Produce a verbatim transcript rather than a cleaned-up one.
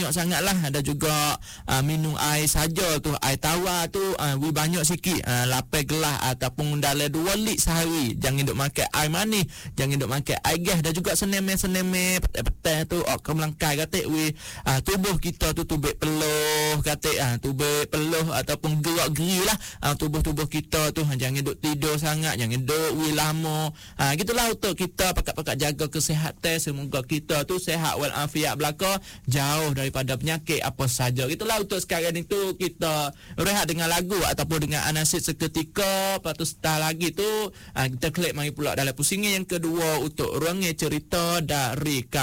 sangatlah. Ada juga uh, minum air saja tu, air tawar tu uh, we banyak sikit, uh, lapan gelas ataupun dalam dua lit sehari. Jangan duk makan air manis, jangan duk makan air gas. Dan juga seneme-seneme petang tu ok melangkai kata we uh, tubuh kita tu tubuh peluh kata uh, tubuh peluh ataupun gerak-geri lah uh, tubuh-tubuh kita tu. uh, jangan duk tidur sangat, jangan duk we lama. uh, gitulah untuk kita pakat-pakat jaga kesihatan. Semoga kita tu sihat walafiat belaka, jauh daripada penyakit apa saja. Itulah untuk sekarang itu kita rehat dengan lagu ataupun dengan anasid seketika. Lepas tu setelah lagi tu uh, kita klik mari pula dalam pusingan yang kedua untuk ruangan cerita dari